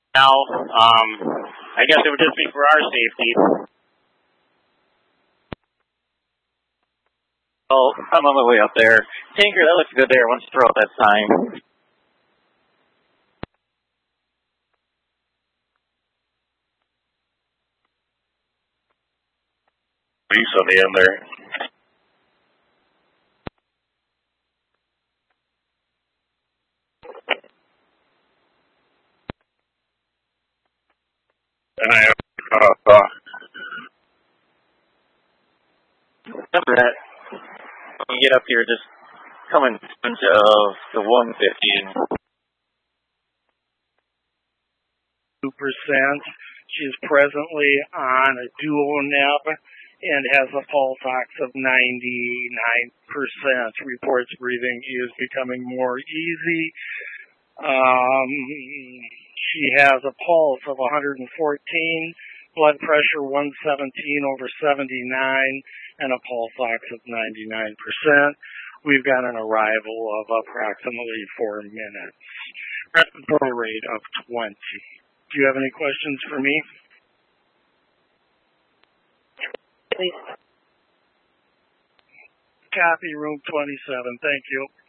Now, I guess it would just be for our safety. Oh, I'm on my way up there. Tinker, that looks good there. Once you throw out that sign. Police on the end there. And I remember that when you get up here, just come in front of the 150. 2%. She is presently on a dual neb and has a pulse ox of 99%. Reports breathing is becoming more easy. She has a pulse of 114, blood pressure 117/79, and a pulse ox of 99%. We've got an arrival of approximately 4 minutes. Respiratory rate of 20. Do you have any questions for me? Please. Copy, room 27. Thank you.